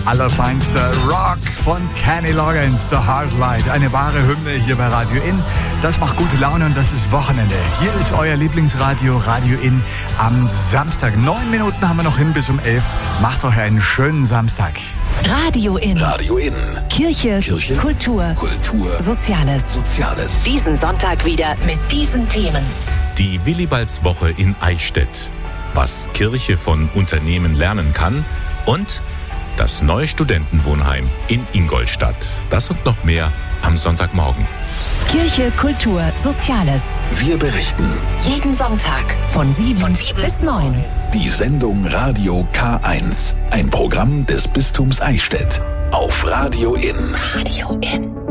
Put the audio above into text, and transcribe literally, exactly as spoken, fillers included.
Allerfeinster Rock von Kenny Loggins, The Heartlight. Eine wahre Hymne hier bei Radio In. Das macht gute Laune und das ist Wochenende. Hier ist euer Lieblingsradio, Radio In, am Samstag. Neun Minuten haben wir noch hin bis um elf. Macht euch einen schönen Samstag. Radio In. Radio In. Kirche, Kirche, Kultur, Kultur, Soziales. Soziales. Diesen Sonntag wieder mit diesen Themen. Die Willibaldswoche in Eichstätt. Was Kirche von Unternehmen lernen kann und das neue Studentenwohnheim in Ingolstadt. Das und noch mehr am Sonntagmorgen. Kirche, Kultur, Soziales. Wir berichten. Jeden Sonntag von sieben, von sieben bis neun. Die Sendung Radio K eins. Ein Programm des Bistums Eichstätt. Auf Radio In. Radio In.